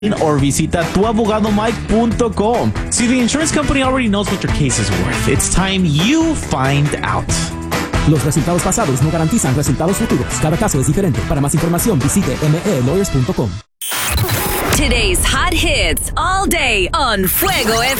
or visita tuabogadomike.com. See, the insurance company already knows what your case is worth. It's time you find out. Los resultados pasados no garantizan resultados futuros. Cada caso es diferente. Para más información, visite melawyers.com. Today's hot hits all day on Fuego FM.